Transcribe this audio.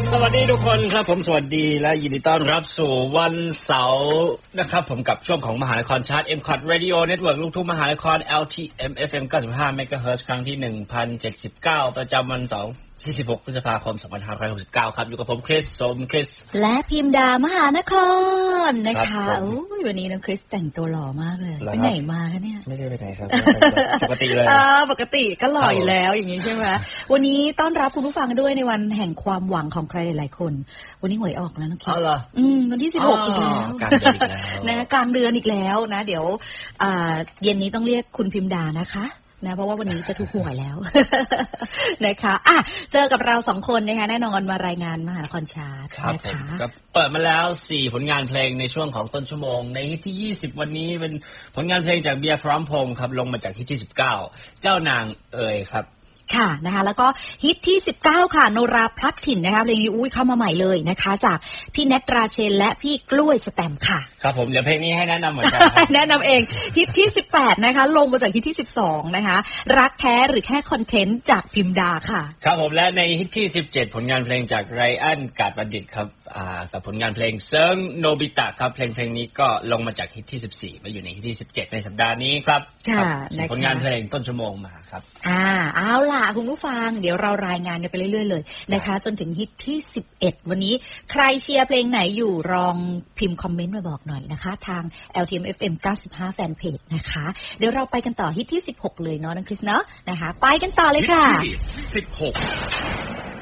สวัสดีทุกคนครับผมสวัสดีและยินดีต้อนรับสู่วันเสาร์นะครับผมกับช่วงของมหานครชาร์ต MCOT Radio Network ลูกทุ่งมหานคร LTM FM 95 MHz ครั้งที่ 1079 ประจำวันเสาร์ที่16 พฤษภาคม 2569 ครับอยู่กับผมคริสและพิมดามหานครนะคะวันนี้น้องคริสแต่งตัวหล่อมากเลยไปไหนมาคะเนี่ยไม่ได้ไปไหนครับปกติเลยปกติก็หล่ออยู่แล้วอย่างนี้ใช่ไหมวันนี้ต้อนรับคุณผู้ฟังด้วยในวันแห่งความหวังของใครหลายๆคนวันนี้หวยออกแล้วน้องคริสวันที่16อีกแล้วกลางเดือนอีกแล้วนะกลางเดือนอีกแล้วนะเดี๋ยวเย็นนี้ต้องเรียกคุณพิมดานะคะนะเพราะว่าวันนี้จะถูกหวยแล้ว นะคะเจอกับเราสองคนนะคะแน่นอนมารายงานมหานครชาร์ตนะคะก็เปิดมาแล้ว4ผลงานเพลงในช่วงของต้นชั่วโมงในฮิตที่20วันนี้เป็นผลงานเพลงจากเบียร์พร้อมพงษ์ครับลงมาจากฮิตที่19เจ้านางเอ๋ยครับค่ะนะคะแล้วก็ฮิตที่19ค่ะโนราพลัดถิ่นนะคะเพลงนี้เข้ามาใหม่เลยนะคะจากพี่เนตราเชนและพี่กล้วยสแตมค่ะครับผมเดี๋ยวเพลงนี้ให้แนะนำเหมือนกันแนะนำเองฮิตที่18นะคะลงมาจากฮิตที่12นะคะรักแท้หรือแค่คอนเทนต์จากพิมดาค่ะครับผมและในฮิตที่17ผลงานเพลงจากไรอันกาดบัณฑิตครับกับผลงานเพลงเซิงโนบิตะครับเพลงนี้ก็ลงมาจากฮิตที่14มาอยู่ในฮิตที่17ในสัปดาห์นี้ครับค่ะผลงานเพลงต้นชั่วโมงมาครับเอาล่ะคุณผู้ฟังเดี๋ยวเรารายงานกันไปเรื่อยๆเลยนะคะจนถึงฮิตที่11วันนี้ใครเชียร์เพลงไหนอยู่ลองพิมพ์คอมเมนต์มาบอกหน่อยนะคะทาง LTM FM 95 แฟนเพจนะคะเดี๋ยวเราไปกันต่อฮิตที่16เลยเนาะน้องคริสเนาะนะคะไปกันต่อเลยค่ะ 16